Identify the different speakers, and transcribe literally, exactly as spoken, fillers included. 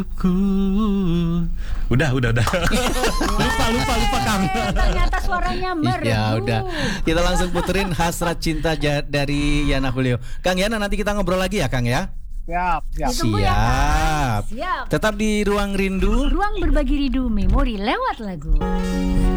Speaker 1: Ku. Udah, udah, udah. lupa, lupa, lupa Kang.
Speaker 2: Eh, ternyata suaranya merdu.
Speaker 3: Ya udah, kita langsung puterin Hasrat Cinta ja- dari Yana Julio. Kang Yana, nanti kita ngobrol lagi ya Kang ya.
Speaker 4: Siap, siap.
Speaker 2: Ditunggu ya, Kang.
Speaker 3: Siap.
Speaker 2: Siap.
Speaker 3: Tetap di Ruang Rindu.
Speaker 2: Ruang berbagi rindu memori lewat lagu.